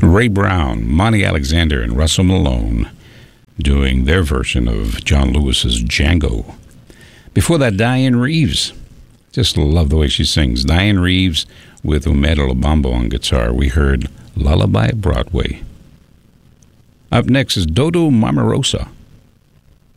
Ray Brown, Monty Alexander, and Russell Malone doing their version of John Lewis's Django. Before that, Diane Reeves. Just love the way she sings. Diane Reeves with Umeda Lobambo on guitar. We heard Lullaby Broadway. Up next is Dodo Mamarosa.